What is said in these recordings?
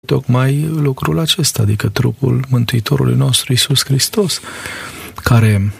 tocmai lucrul acesta, adică trupul Mântuitorului nostru Iisus Hristos, care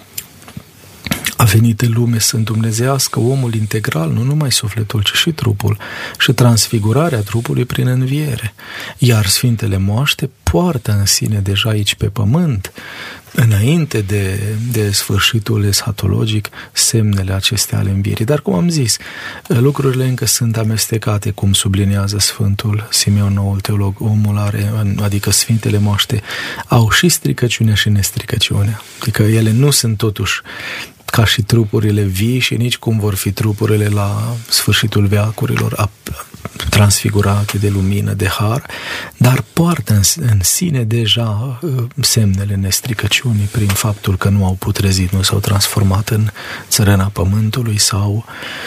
a venit în lume să îndumnezească omul integral, nu numai sufletul, ci și trupul, și transfigurarea trupului prin înviere. Iar Sfintele Moaște poartă în sine deja aici pe pământ, înainte de sfârșitul eschatologic, semnele acestea ale învierii. Dar, cum am zis, lucrurile încă sunt amestecate, cum subliniază Sfântul Simeon, noul teolog. Omul are, adică Sfintele Moaște, au și stricăciunea și nestricăciunea. Adică ele nu sunt totuși ca și trupurile vii și nici cum vor fi trupurile la sfârșitul veacurilor transfigurate de lumină, de har, dar poartă în sine deja semnele nestricăciunii prin faptul că nu au putrezit, nu s-au transformat în țărâna pământului sau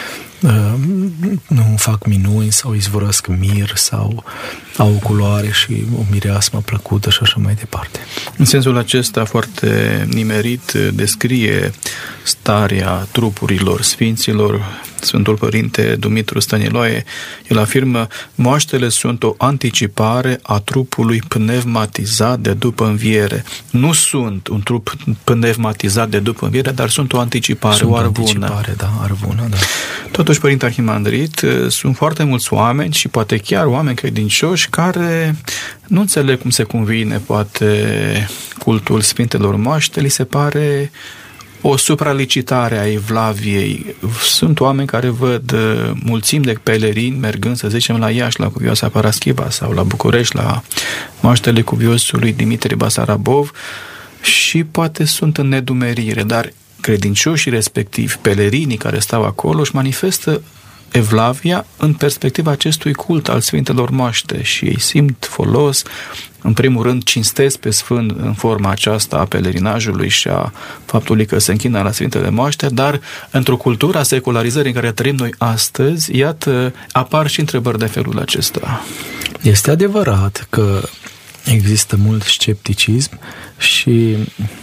nu fac minuni sau izvorăsc mir sau au culoare și o mireasmă plăcută și așa mai departe. În sensul acesta foarte nimerit descrie starea trupurilor sfinților Sfântul Părinte Dumitru Stăniloae. El afirmă: moaștele sunt o anticipare a trupului pneumatizat de după înviere. Nu sunt un trup pneumatizat de după înviere, dar sunt o anticipare, o arvună. Arvună, da. Totuși, Părinte Arhimandrit, sunt foarte mulți oameni și poate chiar oameni credincioși care nu înțeleg cum se convine poate cultul Sfintelor Moaște, li se pare o supralicitare a Evlaviei. Sunt oameni care văd mulțimi de pelerini mergând, să zicem, la Iași, la Cuvioasa Paraschiva sau la București, la moaștele cuviosului Dimitrie Basarabov și poate sunt în nedumerire, dar credincioșii respectiv, pelerinii care stau acolo, își manifestă Evlavia în perspectiva acestui cult al Sfintelor Moaște și ei simt folos. În primul rând, cinstesc pe Sfânt în forma aceasta a pelerinajului și a faptului că se închină la Sfintele Moaște, dar într-o cultură a secularizării în care trăim noi astăzi, iată, apar și întrebări de felul acesta. Este adevărat că există mult scepticism și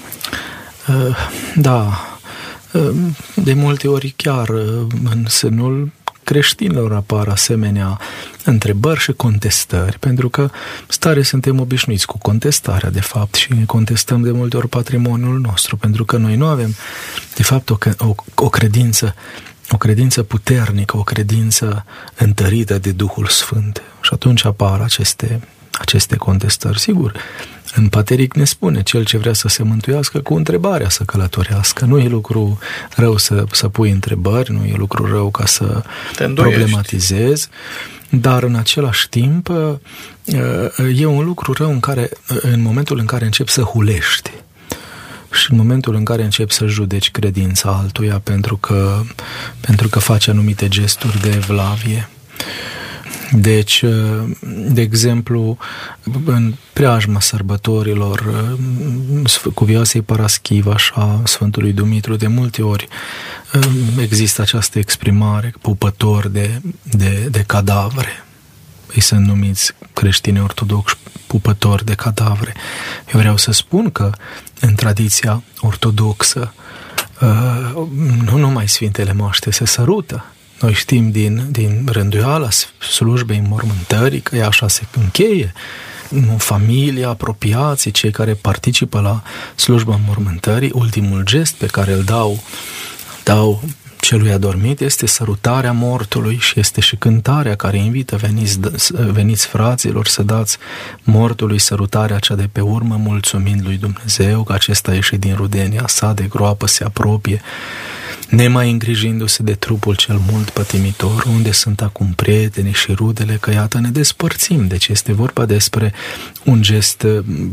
de multe ori chiar în sânul creștinilor apar asemenea întrebări și contestări, pentru că stare suntem obișnuiți cu contestarea, de fapt, și ne contestăm de multe ori patrimoniul nostru, pentru că noi nu avem, de fapt, o credință puternică, o credință întărită de Duhul Sfânt. Și atunci apar aceste contestări. Sigur, în Pateric ne spune: cel ce vrea să se mântuiască, cu întrebarea să călătorească. Nu e lucru rău să pui întrebări, nu e lucru rău ca să problematizezi, dar în același timp e un lucru rău în momentul în care începi să hulești și în momentul în care începi să judeci credința altuia pentru că face anumite gesturi de evlavie. Deci, de exemplu, în preajma sărbătorilor Cuvioasei Paraschiva și a Sfântului Dumitru, de multe ori există această exprimare: pupător de cadavre. Ei sunt numiți creștini ortodoxi pupători de cadavre. Eu vreau să spun că în tradiția ortodoxă nu numai Sfintele Moaște se sărută. Noi știm din rânduiala slujbei înmormântării că ea așa se încheie. Familia, apropiații, cei care participă la slujba înmormântării, ultimul gest pe care îl dau celui adormit este sărutarea mortului și este și cântarea care invită: veniți fraților să dați mortului sărutarea cea de pe urmă, mulțumind lui Dumnezeu că acesta a ieșit din rudenia sa, de groapă se apropie, nemai îngrijindu-se de trupul cel mult pătimitor, unde sunt acum prietenii și rudele, că iată ne despărțim. Deci este vorba despre un gest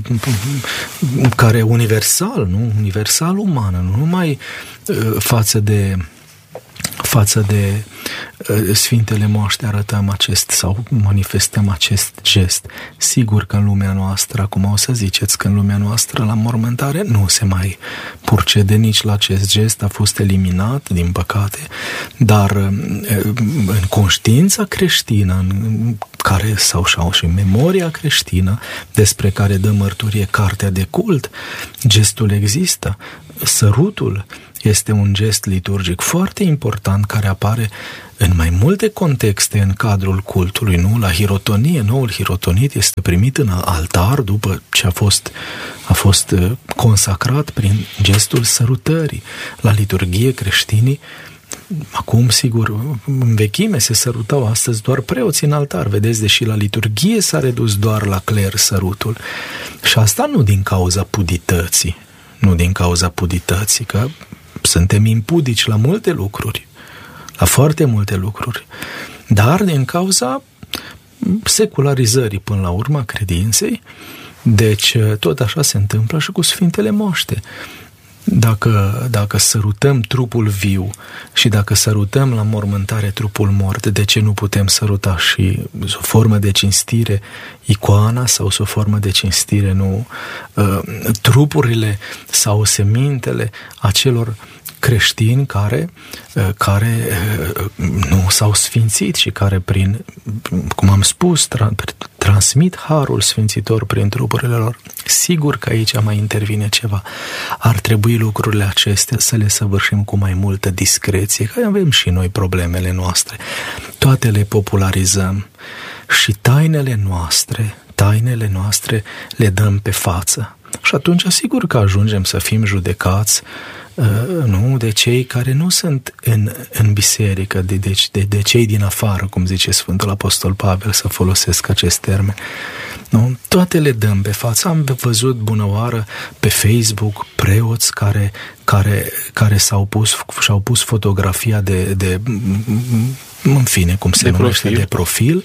care universal, nu? Universal umană, nu numai față de Sfintele Moaște arătăm sau manifestăm acest gest. Sigur că în lumea noastră, acum o să ziceți că în lumea noastră la mormântare nu se mai procede nici la acest gest, a fost eliminat, din păcate, dar în conștiința creștină, sau și în memoria creștină, despre care dă mărturie cartea de cult, gestul există, sărutul este un gest liturgic foarte important care apare în mai multe contexte în cadrul cultului, nu? La hirotonie, noul hirotonit este primit în altar după ce a fost consacrat prin gestul sărutării. La liturghie creștinii, acum, sigur, în vechime se sărutau, astăzi doar preoții în altar. Vedeți, deși la liturghie s-a redus doar la cler sărutul. Și asta nu din cauza pudității, că suntem impudici la multe lucruri, la foarte multe lucruri, dar din cauza secularizării până la urmă a credinței. Deci tot așa se întâmplă și cu Sfintele Moște. Dacă sărutăm trupul viu și dacă sărutăm la mormântare trupul mort, de ce nu putem săruta și o formă de cinstire icoana sau o formă de cinstire trupurile sau semintele acelor creștini care nu s-au sfințit și care prin, cum am spus, transmit harul sfințitor prin trupurile lor. Sigur că aici mai intervine ceva. Ar trebui lucrurile acestea să le săvârșim cu mai multă discreție, că avem și noi problemele noastre. Toate le popularizăm și tainele noastre le dăm pe față. Și atunci, sigur că ajungem să fim judecați de cei care nu sunt în biserică, de cei din afară, cum zice Sfântul Apostol Pavel, să folosesc acest termen. Nu? Toate le dăm pe față. Am văzut bunăoară pe Facebook preoți care și-au pus fotografia în fine, cum se numește, de profil,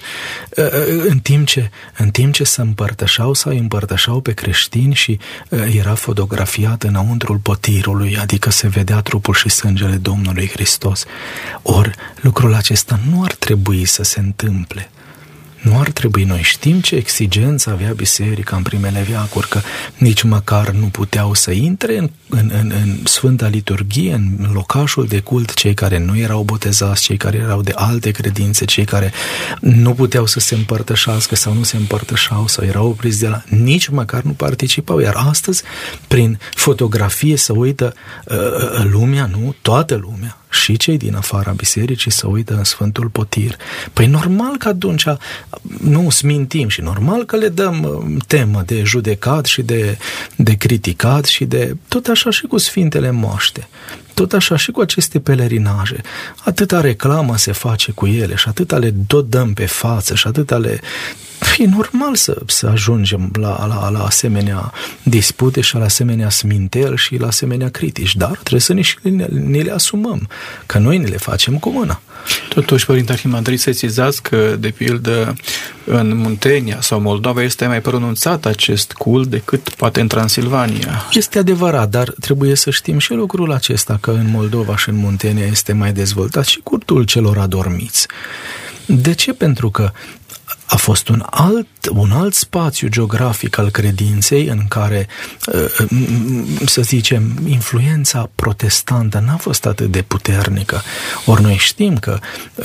în timp ce se împărtășau pe creștini și era fotografiat înăuntrul potirului, adică se vedea trupul și sângele Domnului Hristos. Ori lucrul acesta nu ar trebui să se întâmple. Nu ar trebui. Noi știm ce exigență avea biserica în primele veacuri, că nici măcar nu puteau să intre în Sfânta Liturghie, în locașul de cult, cei care nu erau botezați, cei care erau de alte credințe, cei care nu puteau să se împărtășească sau nu se împărtășau sau erau opriți de la... Nici măcar nu participau. Iar astăzi, prin fotografie, se uită lumea, nu? Toată lumea. Și cei din afara bisericii se uită în Sfântul Potir. Păi normal că atunci nu smintim și normal că le dăm temă de judecat și de criticat și de... Tot așa și cu Sfintele Moaște. Tot așa și cu aceste pelerinaje. Atâta reclamă se face cu ele și atâta le tot dăm pe față și atâta le... E normal să ajungem la asemenea dispute și la asemenea sminteli și la asemenea critici, dar trebuie să ne le asumăm, că noi ne le facem cu mâna. Totuși, Părinte Arhimandrit, sesizați că, de pildă, în Muntenia sau Moldova este mai pronunțat acest cult decât poate în Transilvania. Este adevărat, dar trebuie să știm și lucrul acesta, că în Moldova și în Muntenia este mai dezvoltat și cultul celor adormiți. De ce? Pentru că a fost un alt spațiu geografic al credinței în care, să zicem, influența protestantă n-a fost atât de puternică. Ori noi știm că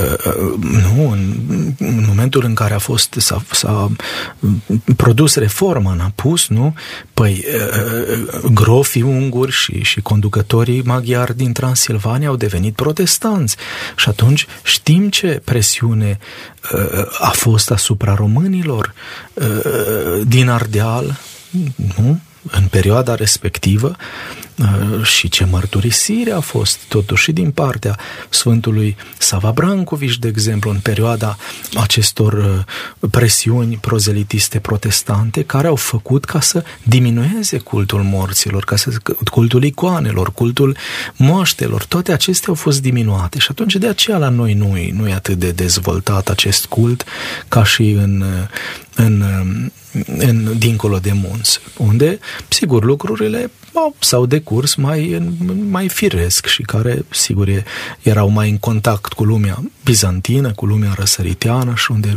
în momentul în care s-a produs reforma în apus, nu? Păi grofii unguri și conducătorii maghiari din Transilvania au devenit protestanți. Și atunci știm ce presiune a fost asupra românilor din Ardeal, nu? În perioada respectivă, și ce mărturisire a fost totuși din partea Sfântului Sava Brancovici, de exemplu, în perioada acestor presiuni prozelitiste protestante care au făcut ca să diminueze cultul morților, cultul icoanelor, cultul moaștelor, toate acestea au fost diminuate și atunci de aceea la noi nu e atât de dezvoltat acest cult ca și în dincolo de munți, unde, sigur, lucrurile s-au decurs mai firesc și care, sigur, erau mai în contact cu lumea bizantină, cu lumea răsăriteană și unde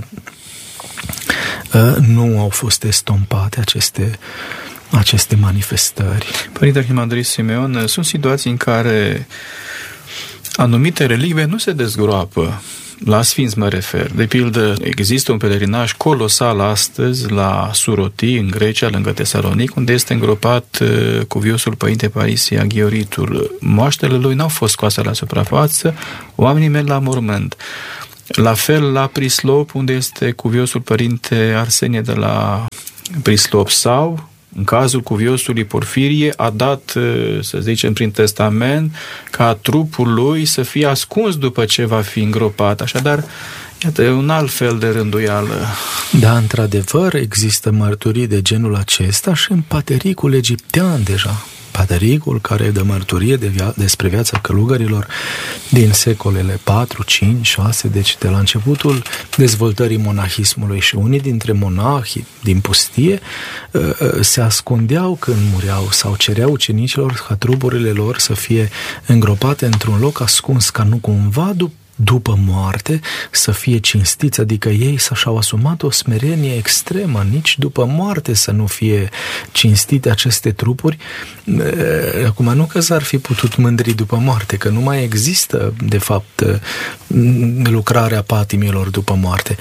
nu au fost estompate aceste manifestări. Părinte Arhimandrit Simeon, sunt situații în care anumite relicve nu se dezgroapă la sfinți mă refer. De pildă, există un pelerinaj colosal astăzi la Suroti, în Grecia, lângă Tesalonic, unde este îngropat cuviosul Părinte Paisie Aghioritul. Moaștele lui n-au fost scoase la suprafață, oamenii merg la mormânt. La fel la Prislop, unde este cuviosul Părinte Arsenie de la Prislop, sau în cazul cuviosului Porfirie a dat, să zicem, prin testament ca trupul lui să fie ascuns după ce va fi îngropat. Așadar, iată, e un alt fel de rânduială. Da, într-adevăr, există mărturii de genul acesta și în patericul egiptean deja. Patericul care dă mărturie despre viața călugărilor din secolele 4, 5, 6, deci de la începutul dezvoltării monahismului, și unii dintre monahii din pustie se ascundeau când mureau sau cereau ucenicilor ca trupurile lor să fie îngropate într-un loc ascuns, ca nu cumva după moarte să fie cinstiți, adică ei și-au asumat o smerenie extremă, nici după moarte să nu fie cinstite aceste trupuri. Acum, nu că s-ar fi putut mândri după moarte, că nu mai există, de fapt, lucrarea patimilor după moarte.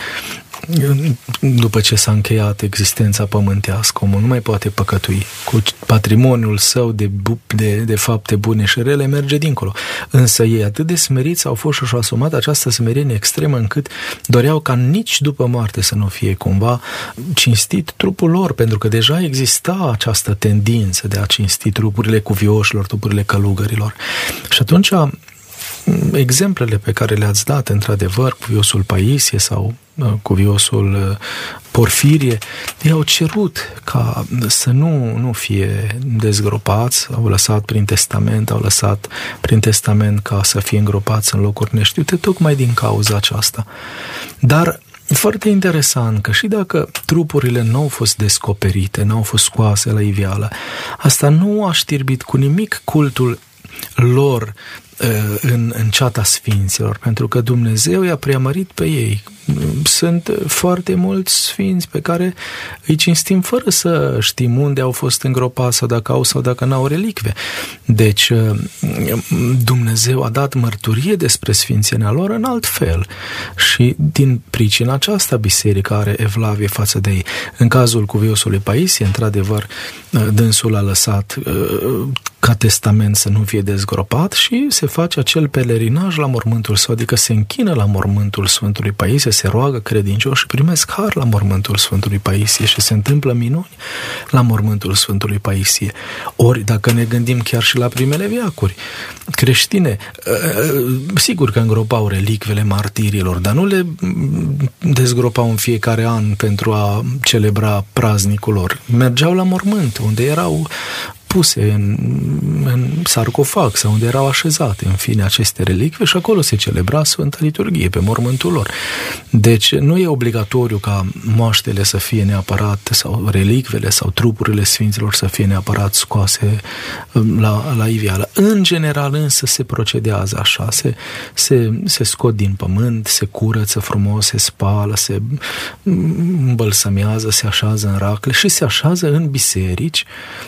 După ce s-a încheiat existența pământească, omul nu mai poate păcătui. Cu patrimoniul său de fapte bune și rele merge dincolo. Însă ei atât de smeriți au fost și și-au asumat această smerenie extremă încât doreau ca nici după moarte să nu fie cumva cinstit trupul lor, pentru că deja exista această tendință de a cinsti trupurile cuvioșilor, trupurile călugărilor. Și atunci exemplele pe care le-ați dat, într-adevăr, cuviosul Paisie sau cuviosul Porfirie, ei au cerut ca să nu fie dezgropați, au lăsat prin testament ca să fie îngropați în locuri neștiute, tocmai din cauza aceasta. Dar foarte interesant că și dacă trupurile nu au fost descoperite, nu au fost scoase la iveală, asta nu a știrbit cu nimic cultul lor în ceata sfinților, pentru că Dumnezeu i-a preamărit pe ei. Sunt foarte mulți sfinți pe care îi cinstim fără să știm unde au fost îngropați sau dacă au sau dacă n-au relicve. Deci Dumnezeu a dat mărturie despre sfințenia lor în alt fel și din pricina aceasta biserica are evlavie față de ei. În cazul cuviosului Paisie, într-adevăr, dânsul a lăsat ca testament să nu fie dezgropat și se face acel pelerinaj la mormântul său, adică se închină la mormântul Sfântului Paisie, se roagă credincioși și primesc har la mormântul Sfântului Paisie și se întâmplă minuni la mormântul Sfântului Paisie. Ori, dacă ne gândim chiar și la primele veacuri creștine, sigur că îngropau relicvele martirilor, dar nu le dezgropau în fiecare an pentru a celebra praznicul lor. Mergeau la mormânt, unde erau puse în sarcofag sau unde erau așezate, în fine, aceste relicve și acolo se celebra Sfânta Liturghie, pe mormântul lor. Deci nu e obligatoriu ca moaștele să fie neapărat, sau relicvele sau trupurile sfinților să fie neapărat scoase la iveală. În general însă se procedează așa, se scot din pământ, se curăță frumos, se spală, se îmbălsămează, se așează în racle și se așează în biserici,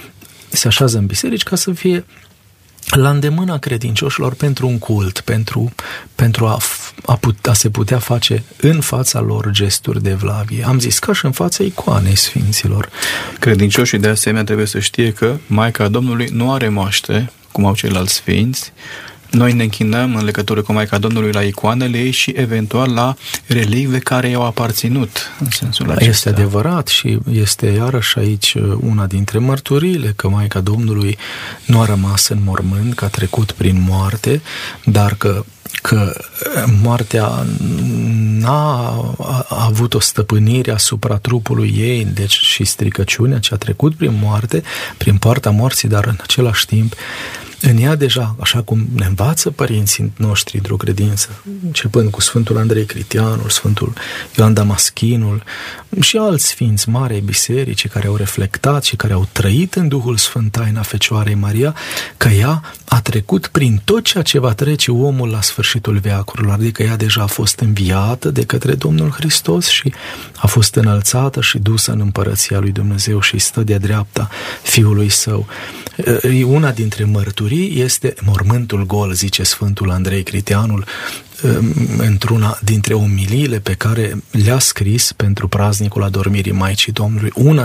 ca să fie la îndemâna credincioșilor pentru un cult, pentru a se putea face în fața lor gesturi de evlavie. Am zis ca și în fața icoanei sfinților. Credincioșii de asemenea trebuie să știe că Maica Domnului nu are moaște, cum au ceilalți sfinți. Noi ne închinăm în legătură cu Maica Domnului la icoanele ei și eventual la relicve care i-au aparținut în sensul acesta. Este adevărat și este iarăși aici una dintre mărturiile că Maica Domnului nu a rămas în mormânt, că a trecut prin moarte, dar că moartea n-a avut o stăpânire asupra trupului ei, deci și stricăciunea, ce a trecut prin moarte, prin poarta morții, dar în același timp în ea deja, așa cum ne învață părinții noștri de o credință, începând cu Sfântul Andrei Critianul, Sfântul Ioan Damaschinul și alți sfinți mari ai bisericii care au reflectat și care au trăit în Duhul Sfânt taina Fecioarei Maria, că ea a trecut prin tot ceea ce va trece omul la sfârșitul veacurilor, adică ea deja a fost înviată de către Domnul Hristos și a fost înălțată și dusă în împărăția lui Dumnezeu și stă de-a dreapta Fiului Său. E una dintre mărturii mărturii este mormântul gol, zice Sfântul Andrei Criteanul, într-una dintre omiliile pe care le-a scris pentru praznicul adormirii Maicii Domnului. Una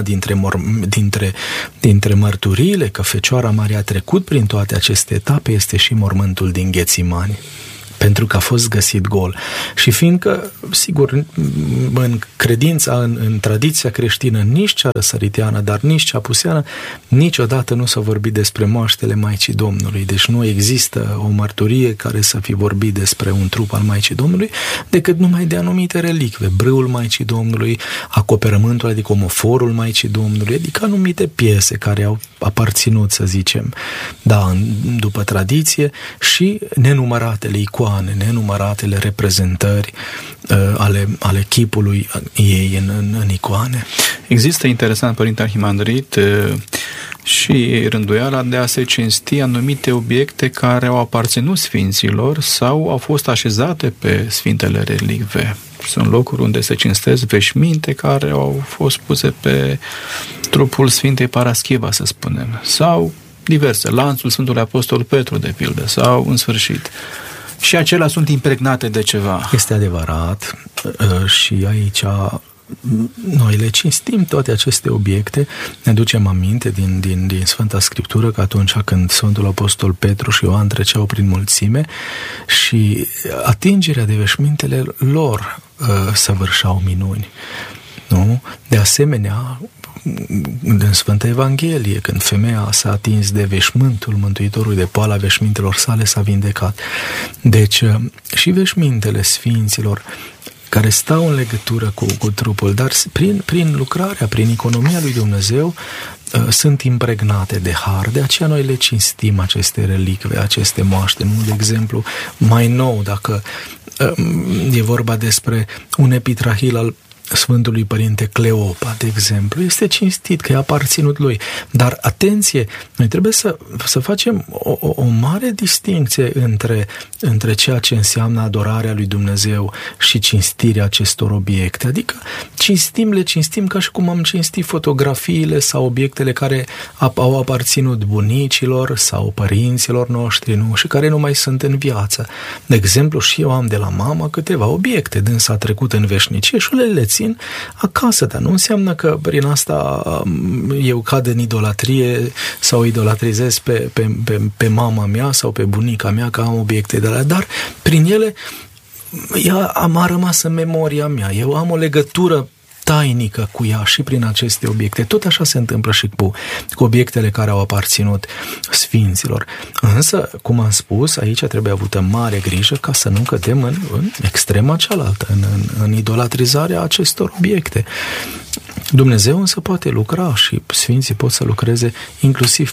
dintre mărturiile că Fecioara Maria a trecut prin toate aceste etape este și mormântul din Ghețimani, pentru că a fost găsit gol. Și fiindcă, sigur, în credința, în tradiția creștină, nici cea răsăriteană, dar nici cea apuseană, niciodată nu s-a vorbit despre moaștele Maicii Domnului. Deci nu există o mărturie care să fi vorbit despre un trup al Maicii Domnului, decât numai de anumite relicve. Brâul Maicii Domnului, acoperământul, adică omoforul Maicii Domnului, adică anumite piese care au aparținut, să zicem, după tradiție, și nenumăratele icoane, nenumăratele reprezentări ale chipului ei în icoane. Există, interesant, Părinte Arhimandrit, și rânduiala de a se cinsti anumite obiecte care au aparținut sfinților sau au fost așezate pe sfintele relicve. Sunt locuri unde se cinstesc veșminte care au fost puse pe trupul Sfintei Paraschiva, să spunem, sau diverse, lanțul Sfântului Apostol Petru, de pildă, sau în sfârșit. Și acelea sunt impregnate de ceva. Este adevărat, și aici noi le cinstim toate aceste obiecte. Ne ducem aminte din Sfânta Scriptură că atunci când Sfântul Apostol Petru și Ioan treceau prin mulțime și atingerea de veșmintele lor săvârșeau minuni. Nu? De asemenea, în Sfânta Evanghelie, când femeia s-a atins de veșmântul Mântuitorului, de poala veșmintelor sale, s-a vindecat. Deci, și veșmintele sfinților care stau în legătură cu trupul, dar prin lucrarea, prin economia lui Dumnezeu, sunt impregnate de har. De aceea noi le cinstim aceste relicve, aceste moaște. Nu? De exemplu, mai nou, dacă e vorba despre un epitrahil al Sfântului Părinte Cleopa, de exemplu, este cinstit că i-a aparținut lui. Dar, atenție, noi trebuie să facem o mare distincție între ceea ce înseamnă adorarea lui Dumnezeu și cinstirea acestor obiecte. Adică le cinstim ca și cum am cinstit fotografiile sau obiectele care au aparținut bunicilor sau părinților noștri, nu? Și care nu mai sunt în viață. De exemplu, și eu am de la mama câteva obiecte, dânsa a trecut în veșnicie și le țin acasă, dar nu înseamnă că prin asta eu cad în idolatrie sau idolatrizez pe mama mea sau pe bunica mea că am obiecte de la, dar prin ele m-a rămas în memoria mea. Eu am o legătură tainică cu ea și prin aceste obiecte. Tot așa se întâmplă și cu obiectele care au aparținut sfinților. Însă, cum am spus, aici trebuie avută mare grijă ca să nu cădem în extrema cealaltă, în idolatrizarea acestor obiecte. Dumnezeu însă poate lucra și sfinții pot să lucreze inclusiv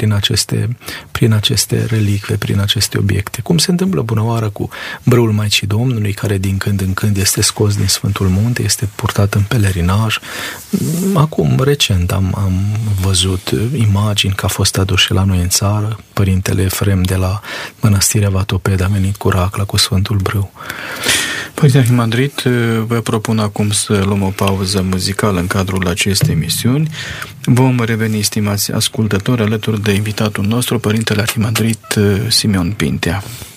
prin aceste relicve, prin aceste obiecte. Cum se întâmplă bunăoară cu brâul Maicii Domnului, care din când în când este scos din Sfântul Munte, este purtat în pelerinaj. Acum, recent, am văzut imagini că a fost adus și la noi în țară. Părintele Efrem de la Mănăstirea Vatoped a venit cu racla, cu Sfântul Brâu. Părinte Arhimandrit, vă propun acum să luăm o pauză muzicală în cadrul acestei emisiuni. Vom reveni, stimați ascultători, alături de invitatul nostru, Părintele Arhimandrit Simeon Pintea.